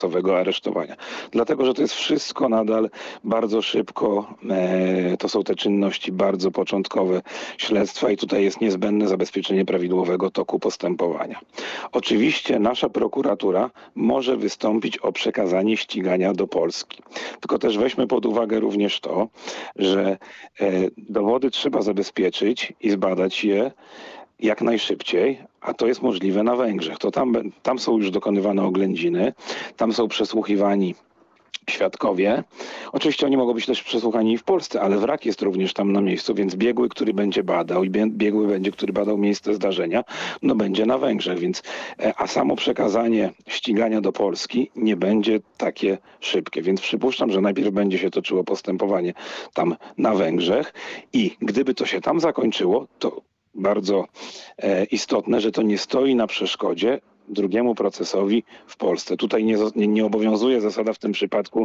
aresztowania. Dlatego, że to jest wszystko nadal bardzo szybko, to są te czynności bardzo początkowe śledztwa i tutaj jest niezbędne zabezpieczenie prawidłowego toku postępowania. Oczywiście nasza prokuratura może wystąpić o przekazanie ścigania do Polski. Tylko też weźmy pod uwagę również to, że dowody trzeba zabezpieczyć i zbadać je jak najszybciej, a to jest możliwe na Węgrzech. To tam są już dokonywane oględziny, tam są przesłuchiwani świadkowie. Oczywiście oni mogą być też przesłuchani w Polsce, ale wrak jest również tam na miejscu, więc biegły, który będzie badał i biegły będzie, który badał miejsce zdarzenia, no będzie na Węgrzech, więc a samo przekazanie ścigania do Polski nie będzie takie szybkie, więc przypuszczam, że najpierw będzie się toczyło postępowanie tam na Węgrzech i gdyby to się tam zakończyło, to bardzo istotne, że to nie stoi na przeszkodzie drugiemu procesowi w Polsce. Tutaj nie obowiązuje zasada w tym przypadku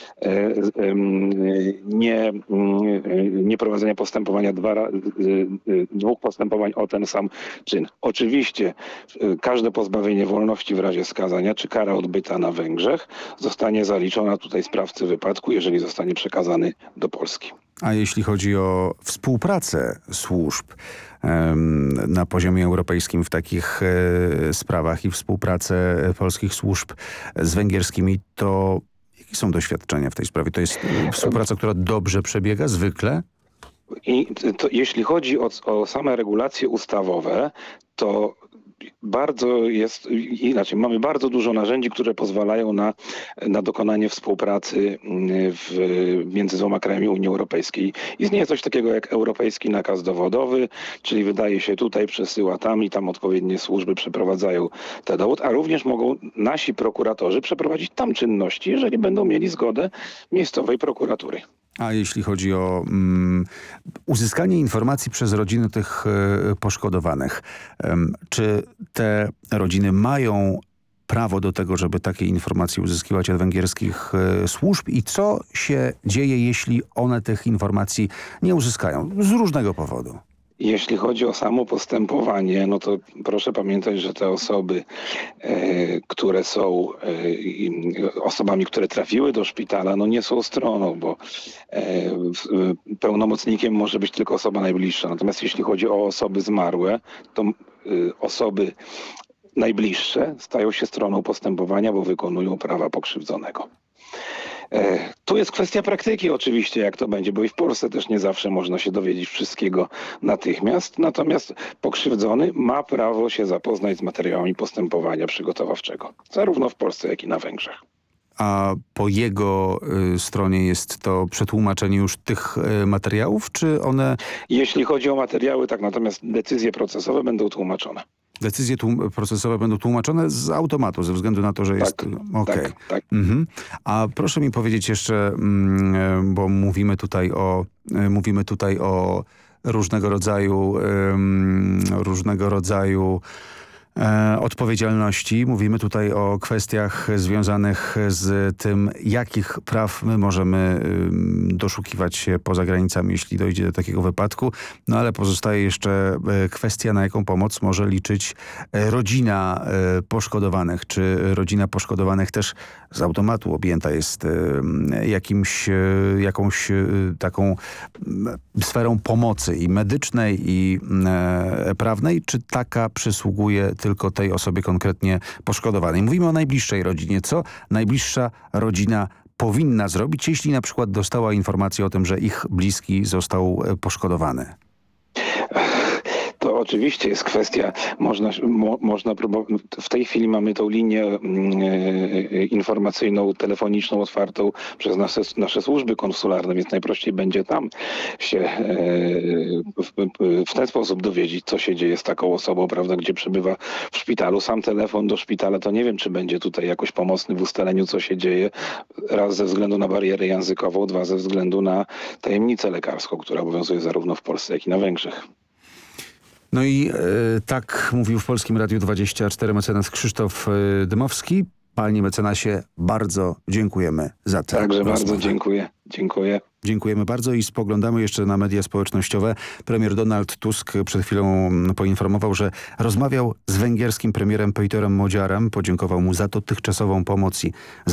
nie prowadzenia postępowania dwóch postępowań o ten sam czyn. Oczywiście każde pozbawienie wolności w razie skazania czy kara odbyta na Węgrzech zostanie zaliczona tutaj sprawcy wypadku, jeżeli zostanie przekazany do Polski. A jeśli chodzi o współpracę służb na poziomie europejskim w takich sprawach i współpracę polskich służb z węgierskimi, to jakie są doświadczenia w tej sprawie? To jest współpraca, która dobrze przebiega zwykle? I to, jeśli chodzi o same regulacje ustawowe, to mamy bardzo dużo narzędzi, które pozwalają na dokonanie współpracy między dwoma krajami Unii Europejskiej. Istnieje coś takiego jak europejski nakaz dowodowy, czyli wydaje się tutaj, przesyła tam i tam odpowiednie służby przeprowadzają ten dowód, a również mogą nasi prokuratorzy przeprowadzić tam czynności, jeżeli będą mieli zgodę miejscowej prokuratury. A jeśli chodzi o uzyskanie informacji przez rodziny tych poszkodowanych, czy te rodziny mają prawo do tego, żeby takie informacje uzyskiwać od węgierskich służb i co się dzieje, jeśli one tych informacji nie uzyskają z różnego powodu? Jeśli chodzi o samo postępowanie, no to proszę pamiętać, że te osoby, które są osobami, które trafiły do szpitala, no nie są stroną, bo pełnomocnikiem może być tylko osoba najbliższa. Natomiast jeśli chodzi o osoby zmarłe, to osoby najbliższe stają się stroną postępowania, bo wykonują prawa pokrzywdzonego. Tu jest kwestia praktyki oczywiście, jak to będzie, bo i w Polsce też nie zawsze można się dowiedzieć wszystkiego natychmiast. Natomiast pokrzywdzony ma prawo się zapoznać z materiałami postępowania przygotowawczego, zarówno w Polsce, jak i na Węgrzech. A po jego stronie jest to przetłumaczenie już tych materiałów, czy one... Jeśli chodzi o materiały, tak, natomiast decyzje procesowe będą tłumaczone. Decyzje procesowe będą tłumaczone z automatu, ze względu na to, że jest... Okay. Tak. Mhm. A proszę mi powiedzieć jeszcze, bo mówimy tutaj o różnego rodzaju odpowiedzialności. Mówimy tutaj o kwestiach związanych z tym, jakich praw my możemy doszukiwać się poza granicami, jeśli dojdzie do takiego wypadku. No ale pozostaje jeszcze kwestia, na jaką pomoc może liczyć rodzina poszkodowanych. Czy rodzina poszkodowanych też z automatu objęta jest jakąś taką sferą pomocy i medycznej, i prawnej, czy taka przysługuje tylko tej osobie konkretnie poszkodowanej? Mówimy o najbliższej rodzinie. Co najbliższa rodzina powinna zrobić, jeśli na przykład dostała informację o tym, że ich bliski został poszkodowany? To oczywiście jest kwestia, można próbować, w tej chwili mamy tą linię informacyjną, telefoniczną otwartą przez nasze służby konsularne, więc najprościej będzie tam się w ten sposób dowiedzieć, co się dzieje z taką osobą, prawda, gdzie przebywa w szpitalu. Sam telefon do szpitala, to nie wiem, czy będzie tutaj jakoś pomocny w ustaleniu, co się dzieje, raz ze względu na barierę językową, dwa ze względu na tajemnicę lekarską, która obowiązuje zarówno w Polsce, jak i na Węgrzech. No i tak mówił w Polskim Radiu 24 mecenas Krzysztof Dymowski. Panie mecenasie, bardzo dziękujemy za tę Także bardzo rozmowę. dziękuję. Dziękuję. Dziękujemy bardzo i spoglądamy jeszcze na media społecznościowe. Premier Donald Tusk przed chwilą poinformował, że rozmawiał z węgierskim premierem Peterem Modziarem. Podziękował mu za dotychczasową pomoc i